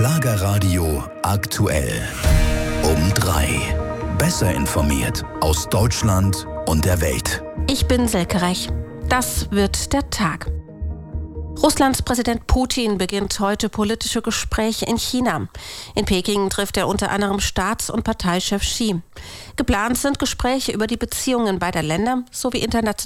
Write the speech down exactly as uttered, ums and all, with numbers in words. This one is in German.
Schlagerradio aktuell. Um drei. Besser informiert aus Deutschland und der Welt. Ich bin Silke Reich. Das wird der Tag. Russlands Präsident Putin beginnt heute politische Gespräche in China. In Peking trifft er unter anderem Staats- und Parteichef Xi. Geplant sind Gespräche über die Beziehungen beider Länder sowie internationale